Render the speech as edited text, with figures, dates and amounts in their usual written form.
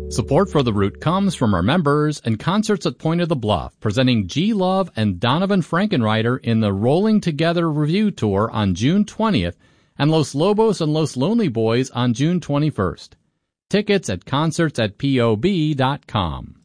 Support for The Root comes from our members and Concerts at Point of the Bluff, presenting G. Love and Donovan Frankenreiter in the Rolling Together Review Tour on June 20th and Los Lobos and Los Lonely Boys on June 21st. Tickets at concertsatpob.com.